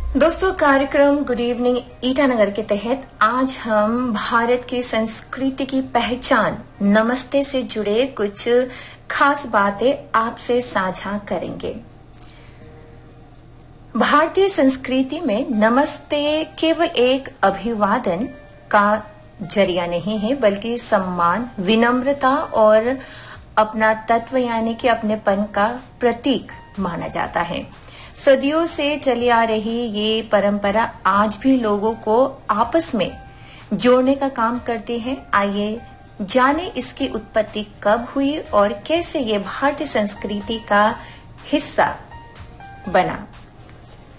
दोस्तों, कार्यक्रम good evening Itanagar के तहत आज हम भारत की संस्कृति की पहचान नमस्ते से जुड़े कुछ खास बातें आपसे साझा करेंगे। भारतीय संस्कृति में नमस्ते केवल एक अभिवादन का जरिया नहीं है, बल्कि सम्मान, विनम्रता और अपना तत्व यानी कि अपनेपन का प्रतीक माना जाता है। सदियों से चली आ रही ये परंपरा आज भी लोगों को आपस में जोड़ने का काम करती है। आइए जाने इसकी उत्पत्ति कब हुई और कैसे ये भारतीय संस्कृति का हिस्सा बना।